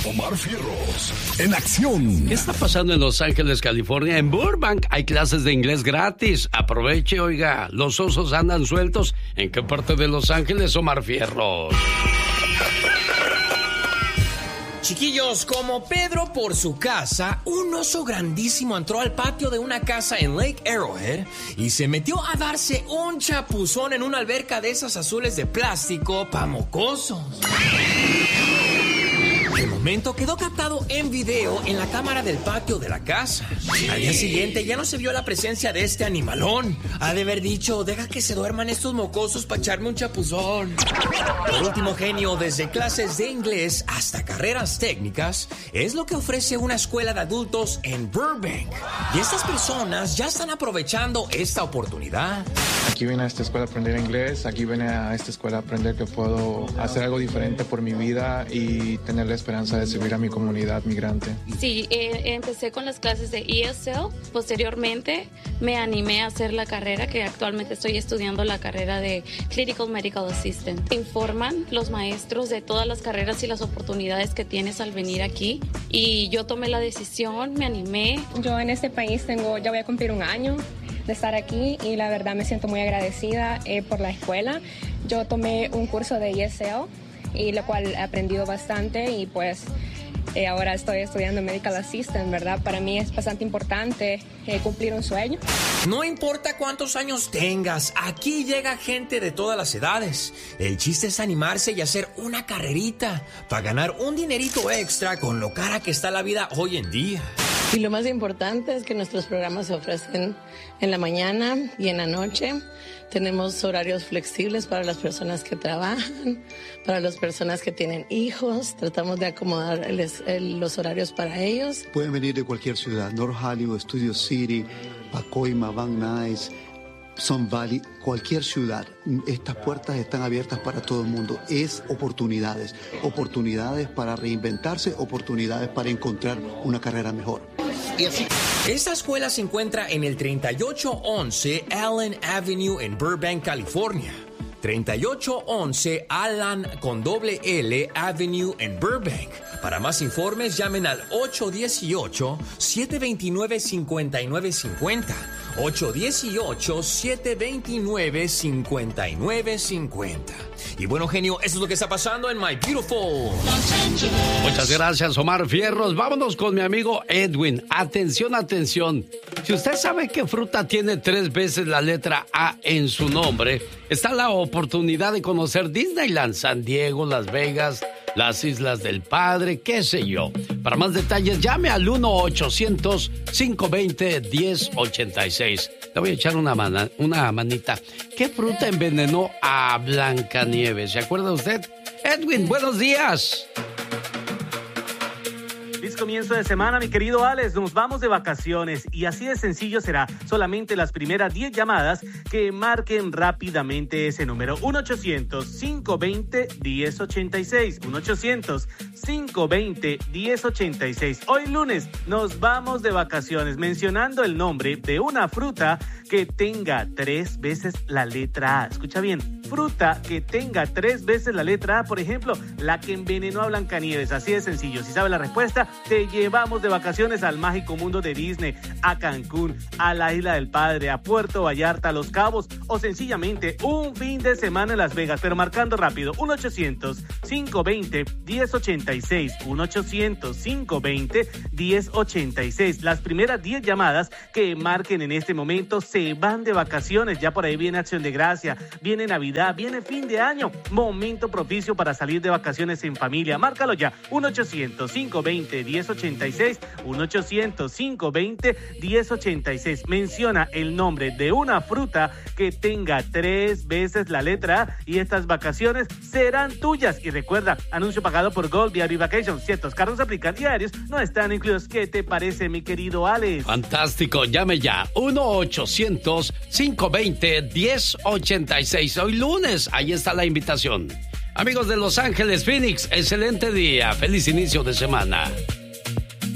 Omar Fierros, en acción. ¿Qué está pasando en Los Ángeles, California? En Burbank hay clases de inglés gratis. Aproveche, oiga, los osos andan sueltos. ¿En qué parte de Los Ángeles, Omar Fierros? Chiquillos, como Pedro por su casa, un oso grandísimo entró al patio de una casa en Lake Arrowhead y se metió a darse un chapuzón en una alberca de esas azules de plástico pa' mocosos. El momento quedó captado en video en la cámara del patio de la casa. Al día siguiente ya no se vio la presencia de este animalón. Ha de haber dicho, deja que se duerman estos mocosos para echarme un chapuzón. Por último, genio, desde clases de inglés hasta carreras técnicas, es lo que ofrece una escuela de adultos en Burbank. Y estas personas ya están aprovechando esta oportunidad. Aquí vine a esta escuela a aprender inglés, aquí vine a esta escuela a aprender que puedo hacer algo diferente por mi vida y tener la esperanza de servir a mi comunidad migrante. Sí, empecé con las clases de ESL, posteriormente me animé a hacer la carrera que actualmente estoy estudiando, la carrera de Clinical Medical Assistant. Informan los maestros de todas las carreras y las oportunidades que tienes al venir aquí y yo tomé la decisión, me animé. Yo en este país ya voy a cumplir un año de estar aquí y la verdad me siento muy agradecida por la escuela. Yo tomé un curso de ESL y lo cual he aprendido bastante y pues ahora estoy estudiando Medical Assistant, ¿verdad? Para mí es bastante importante cumplir un sueño. No importa cuántos años tengas, aquí llega gente de todas las edades. El chiste es animarse y hacer una carrerita para ganar un dinerito extra con lo cara que está la vida hoy en día. Y lo más importante es que nuestros programas se ofrecen en la mañana y en la noche. Tenemos horarios flexibles para las personas que trabajan, para las personas que tienen hijos. Tratamos de acomodar los horarios para ellos. Pueden venir de cualquier ciudad, North Hollywood, Studio City, Pacoima, Van Nuys, Sun Valley, cualquier ciudad. Estas puertas están abiertas para todo el mundo. Es oportunidades para reinventarse, oportunidades para encontrar una carrera mejor. Y así. Esta escuela se encuentra en el 3811 Allen Avenue en Burbank, California. 3811 Allen con doble L Avenue en Burbank. Para más informes llamen al 818-729-5950. 818-729-5950. Y bueno, genio, eso es lo que está pasando en My Beautiful. Muchas gracias, Omar Fierros. Vámonos con mi amigo Edwin. Atención, atención. Si usted sabe que fruta tiene 3 veces la letra A en su nombre, está la oportunidad de conocer Disneyland, San Diego, Las Vegas, las Islas del Padre, qué sé yo. Para más detalles, llame al 1-800-520-1086. Le voy a echar una manita. ¿Qué fruta envenenó a Blancanieves? ¿Se acuerda usted? Edwin, buenos días. Feliz comienzo de semana, mi querido Alex. Nos vamos de vacaciones y así de sencillo será. Solamente las primeras 10 llamadas que marquen rápidamente ese número. 1-800-520-1086. 1-800-520-1086. Hoy lunes nos vamos de vacaciones mencionando el nombre de una fruta que tenga 3 veces la letra A. Escucha bien, fruta que tenga 3 veces la letra A. Por ejemplo, la que envenenó a Blancanieves. Así de sencillo. Si sabe la respuesta, te llevamos de vacaciones al mágico mundo de Disney, a Cancún, a la Isla del Padre, a Puerto Vallarta, a Los Cabos o sencillamente un fin de semana en Las Vegas. Pero marcando rápido, 1-800-520-1086. 1-800-520-1086. Las primeras 10 llamadas que marquen en este momento se van de vacaciones. Ya por ahí viene Acción de Gracia, viene Navidad, viene fin de año. Momento propicio para salir de vacaciones en familia. Márcalo ya, 1-800-520-1086. 1-800-520-1086. Menciona el nombre de una fruta que tenga 3 veces la letra A y estas vacaciones serán tuyas. Y recuerda, anuncio pagado por Gold vía Vacations. Ciertos cargos aplican y aéreos no están incluidos. ¿Qué te parece, mi querido Alex? Fantástico, llame ya. 1-800-520-1086. Hoy lunes, ahí está la invitación. Amigos de Los Ángeles, Phoenix, excelente día. Feliz inicio de semana.